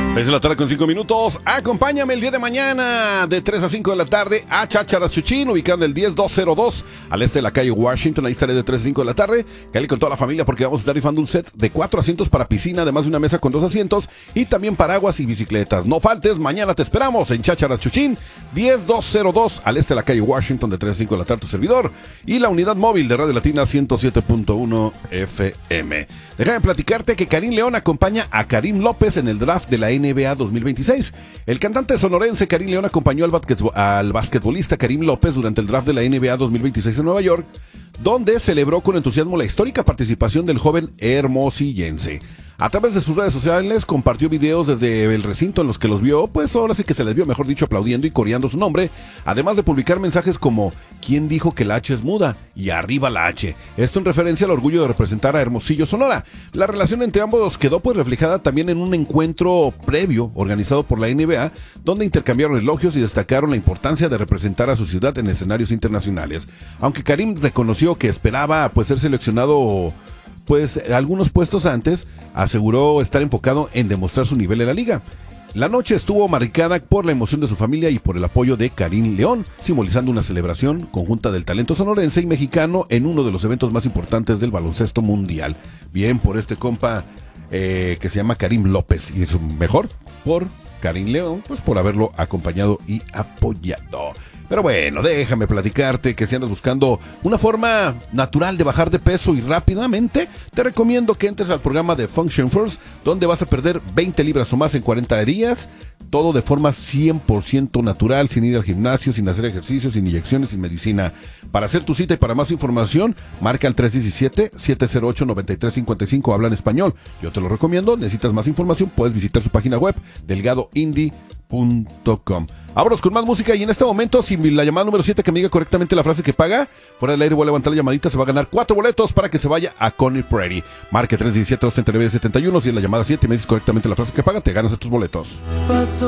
6 de la tarde con 5 minutos. Acompáñame el día de mañana de 3 a 5 de la tarde a Chácharas Chuchín, ubicado en el 10202 al este de la calle Washington. Ahí estaré de 3 a 5 de la tarde. Cállate con toda la familia porque vamos a estar rifando un set de 4 asientos para piscina, además de una mesa con 2 asientos y también paraguas y bicicletas. No faltes, mañana te esperamos en Chácharas Chuchín, 10202 al este de la calle Washington, de 3 a 5 de la tarde, tu servidor y la unidad móvil de Radio Latina 107.1 FM. Déjame platicarte que Karim León acompaña a Karim López en el draft de la NBA 2026. El cantante sonorense Karim León acompañó al basquetbolista Karim López durante el draft de la NBA 2026 en Nueva York, donde celebró con entusiasmo la histórica participación del joven hermosillense. A través de sus redes sociales compartió videos desde el recinto en los que los vio, pues ahora sí que se les vio, mejor dicho, aplaudiendo y coreando su nombre, además de publicar mensajes como ¿quién dijo que la H es muda? Y arriba la H. Esto en referencia al orgullo de representar a Hermosillo, Sonora. La relación entre ambos quedó pues reflejada también en un encuentro previo organizado por la NBA, donde intercambiaron elogios y destacaron la importancia de representar a su ciudad en escenarios internacionales. Aunque Karim reconoció que esperaba pues ser seleccionado pues algunos puestos antes, aseguró estar enfocado en demostrar su nivel en la liga. La noche estuvo marcada por la emoción de su familia y por el apoyo de Karim León, simbolizando una celebración conjunta del talento sonorense y mexicano en uno de los eventos más importantes del baloncesto mundial. Bien por este compa que se llama Karim López, y es mejor por Karim León, pues por haberlo acompañado y apoyado. Pero bueno, déjame platicarte que si andas buscando una forma natural de bajar de peso y rápidamente, te recomiendo que entres al programa de Function First, donde vas a perder 20 libras o más en 40 días, todo de forma 100% natural, sin ir al gimnasio, sin hacer ejercicios, sin inyecciones, sin medicina. Para hacer tu cita y para más información, marca al 317-708-9355, habla en español. Yo te lo recomiendo, necesitas más información, puedes visitar su página web, delgadoindie.com. Vámonos con más música y en este momento, si la llamada número 7 que me diga correctamente la frase que paga, fuera del aire voy a levantar la llamadita, se va a ganar 4 boletos para que se vaya a Coney Prairie. Marque 317-239-71, si en la llamada 7 me dices correctamente la frase que paga, te ganas estos boletos. Paso